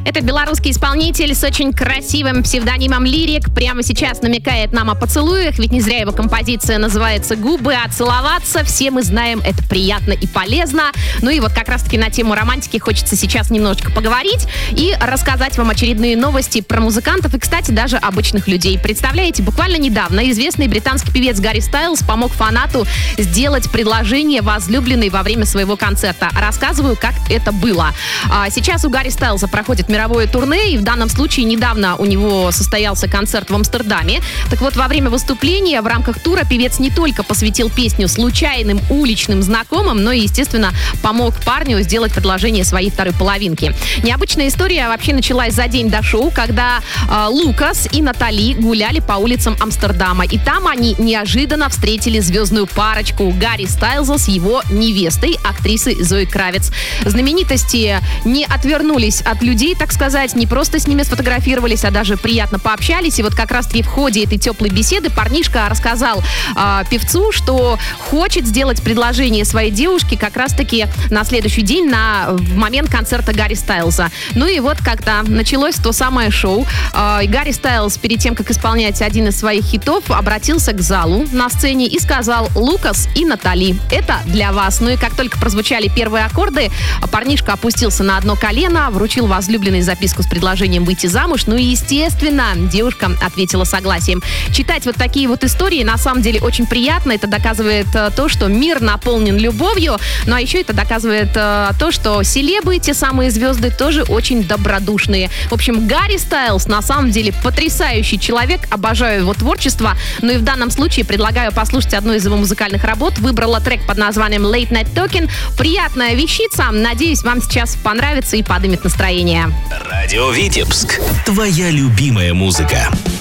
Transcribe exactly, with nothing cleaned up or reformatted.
Это белорусский исполнитель с очень красивым псевдонимом Лирик. Прямо сейчас намекает нам о поцелуях, ведь не зря его композиция называется «Губы», а целоваться, все мы знаем, это приятно и полезно. Ну и вот как раз-таки на тему романтики хочется сейчас немножечко поговорить и рассказать вам очередные новости про музыкантов и, кстати, даже обычных людей. Представляете, буквально недавно известный британский певец Гарри Стайлз помог фанату сделать предложение возлюбленной во время своего концерта. Рассказываю, как это было. Сейчас у Гарри Стайлза проходит мировое турне, и в данном случае недавно у него состоялся концерт в Амстердаме. Так вот, во время выступления в рамках тура певец не только посвятил песню случайным уличным знакомым, но и, естественно, помог парню сделать предложение своей второй половинке. Необычная история вообще началась за день до шоу, когда э, Лукас и Натали гуляли по улицам Амстердама. И там они неожиданно встретили звездную парочку Гарри Стайлза с его невестой, актрисой Зоей Кравец. Знаменитости не отвернулись от людей, так сказать, не просто с ними сфотографировались, а даже приятно пообщались. И вот как раз-таки в ходе этой теплой беседы парнишка рассказал э, певцу, что хочет сделать предложение своей девушке как раз-таки на следующий день, на в момент концерта Гарри Стайлза. Ну и вот когда началось то самое шоу, э, Гарри Стайлз перед тем, как исполнять один из своих хитов, обратился к залу на сцене и сказал: «Лукас и Натали, это для вас». Ну и как только прозвучали первые аккорды, парнишка опустился на одно колено, вручил возлюбленной записку с предложением выйти замуж. Ну и, естественно, девушка ответила согласием. Читать вот такие вот истории на самом деле очень приятно. Это доказывает э, то, что мир наполнен любовью. Ну а еще это доказывает э, то, что селебы, те самые звезды, тоже очень добродушные. В общем, Гарри Стайлз на самом деле потрясающий человек. Обожаю его творчество. Ну и в данном случае предлагаю послушать одну из его музыкальных работ. Выбрала трек под названием Late Night Talking. Приятная вещица. Надеюсь, вам сейчас понравится и поднимет настроение. Радио Витебск. Твоя любимая музыка.